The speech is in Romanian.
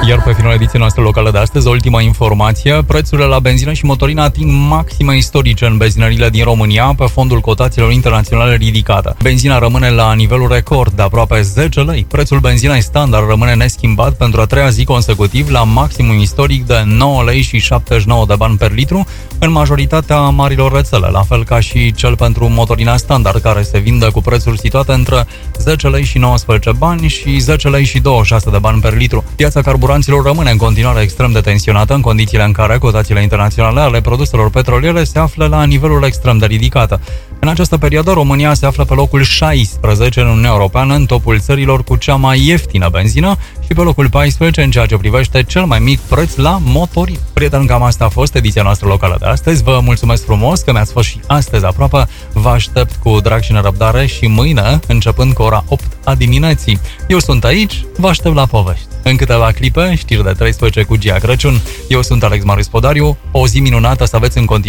Iar pe finalul ediției noastre locale de astăzi, o ultimă informație. Prețurile la benzină și motorină ating maxime istorice în benzinările din România pe fondul cotațiilor internaționale ridicate. Benzina rămâne la nivelul record de aproape 10 lei. Prețul benzinei standard rămâne neschimbat pentru a treia zi consecutiv la maximum istoric de 9 lei și 79 de bani per litru în majoritatea marilor rețele, la fel ca și cel pentru motorina standard, care se vinde cu prețuri situate între 10 lei și 19 bani și 10 lei și 26 de bani per litru. Piața carburanților rămâne în continuare extrem de tensionată în condițiile în care cotațiile internaționale ale produselor petroliere se află la nivelul extrem de ridicate. În această perioadă, România se află pe locul 16 în Uniunea Europeană, în topul țărilor cu cea mai ieftină benzină și pe locul 14 în ceea ce privește cel mai mic preț la motorină. Prieteni, cam asta a fost ediția noastră locală de astăzi. Vă mulțumesc frumos că mi-ați fost și astăzi aproape. Vă aștept cu drag și nerăbdare și mâine, începând cu ora 8 a dimineții. Eu sunt aici, vă aștept la povești. În câteva clipe, știri de 13 cu Gia Crăciun. Eu sunt Alex Marius Podariu. O zi minunată să aveți în continuare.